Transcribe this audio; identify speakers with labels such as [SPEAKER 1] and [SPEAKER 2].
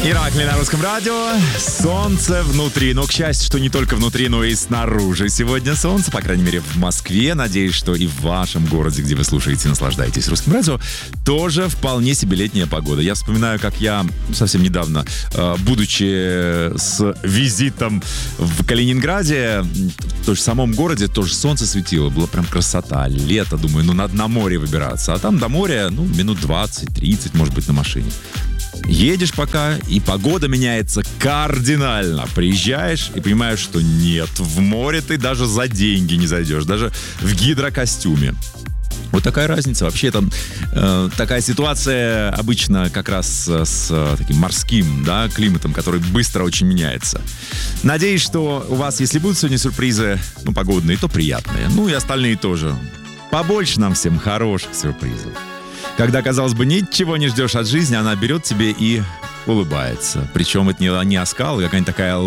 [SPEAKER 1] Иракли на русском радио. Солнце внутри. Но, к счастью, что не только внутри, но и снаружи. Сегодня солнце, по крайней мере, в Москве. Надеюсь, что и в вашем городе, где вы слушаете и наслаждаетесь русским радио, тоже вполне себе летняя погода. Я вспоминаю, как я совсем недавно, будучи с визитом в Калининграде, в самом городе тоже солнце светило. Была прям красота. Лето, думаю, надо на море выбираться. А там до моря, минут 20-30, может быть, на машине. Едешь пока, и погода меняется кардинально. Приезжаешь и понимаешь, что нет, в море ты даже за деньги не зайдешь, даже в гидрокостюме. Вот такая разница. Вообще, это такая ситуация обычно как раз с таким морским, климатом, который быстро очень меняется. Надеюсь, что у вас, если будут сегодня сюрпризы, погодные, то приятные. И остальные тоже. Побольше нам всем хороших сюрпризов. Когда, казалось бы, ничего не ждешь от жизни, она берет тебе и улыбается. Причем это не оскал, а какая-нибудь такая